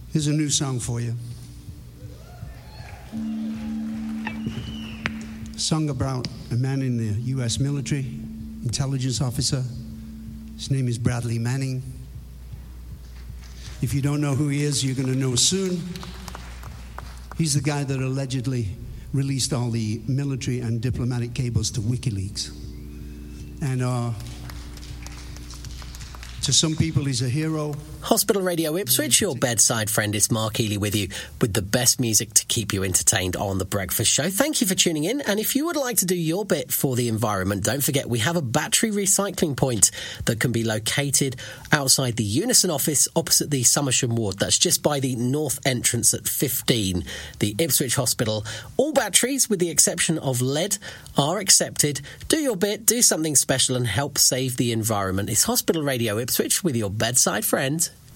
Here's a new song for you. A song about a man in the U.S. military, intelligence officer. His name is Bradley Manning. If you don't know who he is, you're going to know soon. He's the guy that allegedly released all the military and diplomatic cables to WikiLeaks. And to some people, he's a hero. Hospital Radio Ipswich, your bedside friend. It's Mark Ely with you with the best music to keep you entertained on The Breakfast Show. Thank you for tuning in. And if you would like to do your bit for the environment, don't forget we have a battery recycling point that can be located outside the Unison office opposite the Somersham ward. That's just by the north entrance at 15, the Ipswich Hospital. All batteries, with the exception of lead, are accepted. Do your bit, do something special and help save the environment. It's Hospital Radio Ipswich with your bedside friend,